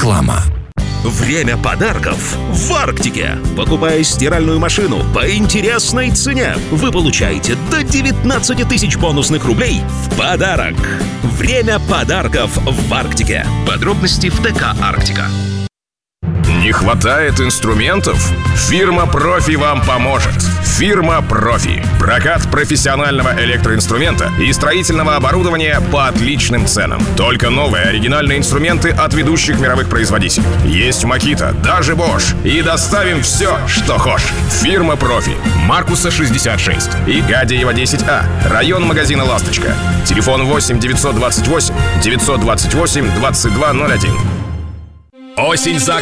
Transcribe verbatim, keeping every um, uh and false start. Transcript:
Реклама. Время подарков в Арктике. Покупая стиральную машину по интересной цене, вы получаете до девятнадцать тысяч бонусных рублей в подарок. Время подарков в Арктике. Подробности в ТК «Арктика». Не хватает инструментов? Фирма «Профи» вам поможет. Фирма «Профи». Прокат профессионального электроинструмента и строительного оборудования по отличным ценам. Только новые оригинальные инструменты от ведущих мировых производителей. Есть Makita, даже Bosch. И доставим все, что хочешь. Фирма «Профи». Маркуса шестьдесят шесть и Гадеева десять А. Район магазина «Ласточка». Телефон восемь девятьсот двадцать восемь девятьсот двадцать восемь двадцать два ноль один. Осень за